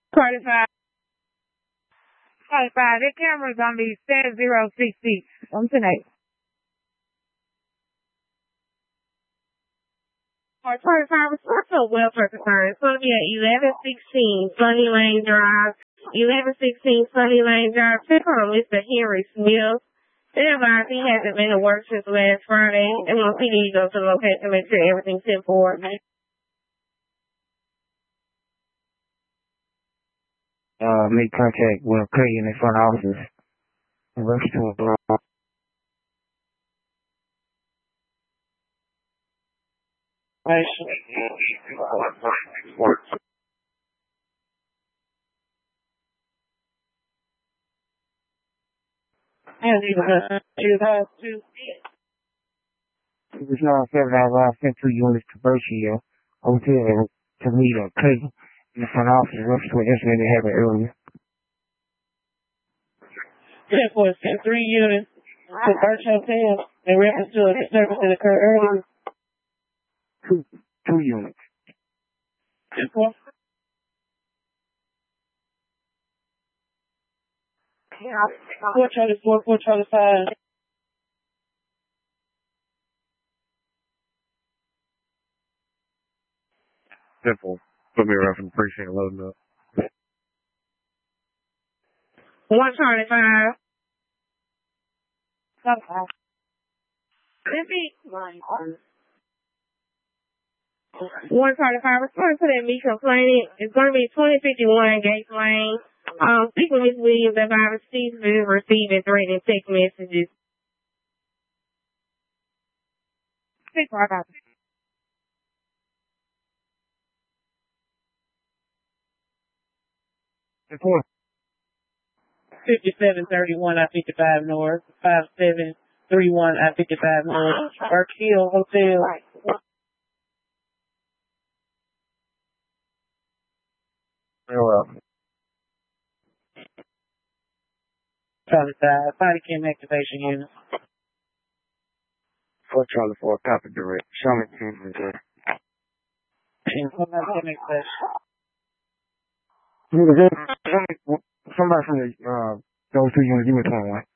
45. 45. That camera's gonna be 7066. I'm tonight. For 25, it's a welfare concern. It's gonna be at 1116 Sunny Lane Drive. 1116 Sunny Lane Drive. Check on Mr. Henry Smith. Otherwise, he hasn't been to work since last Friday. And once he needs to go to the location to make sure everything's in for him. Make contact with Craig in the front office. And rush to a block. It's not 7 hours. I sent 2 units to Berkshire Hotel to meet Craig in the front office. Rush to an incident that happened earlier. 3 units to Berkshire Hotel in reference to a disturbance that occurred earlier. 2 units. 424, 425. Simple. Put me around from the precinct loading up. 125. Let me 125. Respond to that me complaining. It's going to be 2051 Gates Lane. Speak with Ms. Williams about receiving threatening text messages. Speak right about it. Report. 5731 I-55 North. 5731 I-55 North. Berkshire Hotel. Real well. Body cam activation unit. 4 Charlie 4, copy direct. Show me 10 minutes. Somebody from the those 2 units, give me 21.